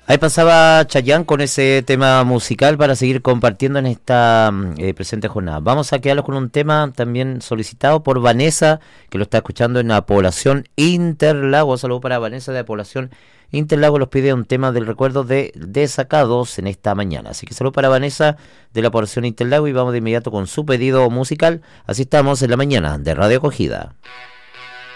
Ahí pasaba Chayanne con ese tema musical para seguir compartiendo en esta presente jornada. Vamos a quedarnos con un tema también solicitado por Vanessa, que lo está escuchando en la población Interlagos. Saludos para Vanessa de la población Interlagos. Los pide un tema del recuerdo de Desacados en esta mañana. Así que saludos para Vanessa de la población Interlagos y vamos de inmediato con su pedido musical. Así estamos en la mañana de Radio Acogida.